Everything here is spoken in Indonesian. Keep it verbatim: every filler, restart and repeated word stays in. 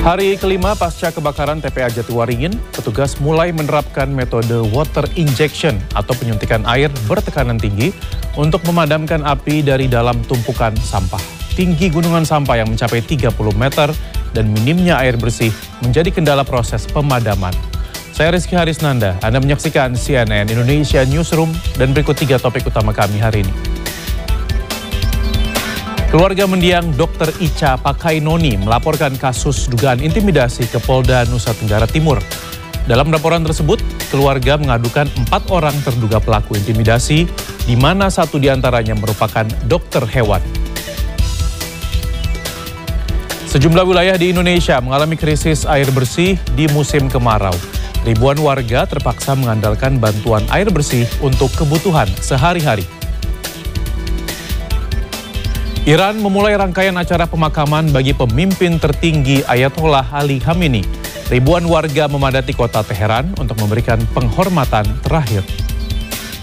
Hari kelima pasca kebakaran T P A Jatiwaringin, petugas mulai menerapkan metode water injection atau penyuntikan air bertekanan tinggi untuk memadamkan api dari dalam tumpukan sampah. Tinggi gunungan sampah yang mencapai tiga puluh meter dan minimnya air bersih menjadi kendala proses pemadaman. Saya Rizky Harisnanda, Anda menyaksikan C N N Indonesia Newsroom dan berikut tiga topik utama kami hari ini. Keluarga mendiang Dokter Icha Pakainoni melaporkan kasus dugaan intimidasi ke Polda Nusa Tenggara Timur. Dalam laporan tersebut, keluarga mengadukan empat orang terduga pelaku intimidasi, di mana satu diantaranya merupakan dokter hewan. Sejumlah wilayah di Indonesia mengalami krisis air bersih di musim kemarau. Ribuan warga terpaksa mengandalkan bantuan air bersih untuk kebutuhan sehari-hari. Iran memulai rangkaian acara pemakaman bagi pemimpin tertinggi Ayatollah Ali Khamenei. Ribuan warga memadati kota Teheran untuk memberikan penghormatan terakhir.